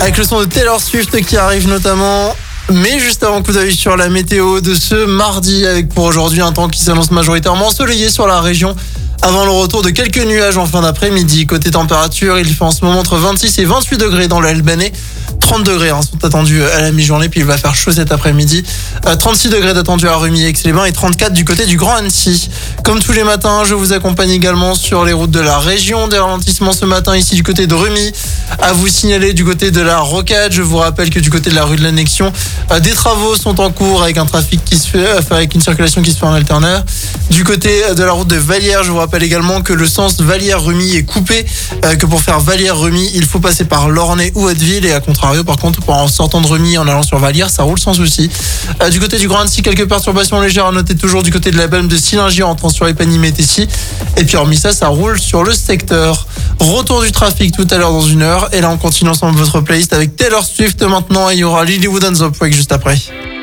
avec le son de Taylor Swift qui arrive notamment. Mais juste avant, coup d'œil sur la météo de ce mardi, avec pour aujourd'hui un temps qui s'annonce majoritairement ensoleillé sur la région, avant le retour de quelques nuages en fin d'après-midi. Côté température, il fait en ce moment entre 26 et 28 degrés dans l'Albanais. 30 degrés sont attendus à la mi-journée, puis il va faire chaud cet après-midi. 36 degrés d'attendus à Rumi, Aix-les-Bains et 34 du côté du Grand Annecy. Comme tous les matins, je vous accompagne également sur les routes de la région. Des ralentissements ce matin ici du côté de Rumi. À vous signaler du côté de la Rocade. Je vous rappelle que du côté de la rue de l'Annexion, des travaux sont en cours avec un trafic qui se fait, avec une circulation qui se fait en alterneur. Du côté de la route de Vallières, je vous rappelle également que le sens Vallières-Rumi est coupé, que pour faire Vallières-Rumi, il faut passer par Lornay ou Hauteville, et à contrario, par contre, en sortant de Rumi en allant sur Vallières, ça roule sans souci. Du côté du Grand Annecy, quelques perturbations légères à noter toujours du côté de la Balme de Sillingy en entrant sur Épagny-Métessy. Et puis hormis ça roule sur le secteur. Retour du trafic tout à l'heure dans 1 heure. Et là, on continue ensemble votre playlist avec Taylor Swift maintenant, et il y aura Lilywood and the Break juste après.